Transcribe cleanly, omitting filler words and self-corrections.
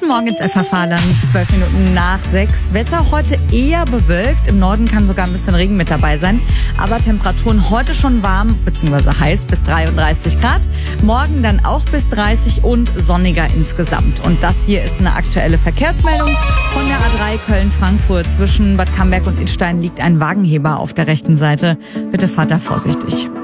Morgen ins FFH-Land, 12 Minuten nach 6. Wetter heute eher bewölkt. Im Norden kann sogar ein bisschen Regen mit dabei sein. Aber Temperaturen heute schon warm bzw. heiß bis 33 Grad. Morgen dann auch bis 30 und sonniger insgesamt. Und das hier ist eine aktuelle Verkehrsmeldung von der A3 Köln-Frankfurt. Zwischen Bad Camberg und Idstein liegt ein Wagenheber auf der rechten Seite. Bitte fahrt da vorsichtig.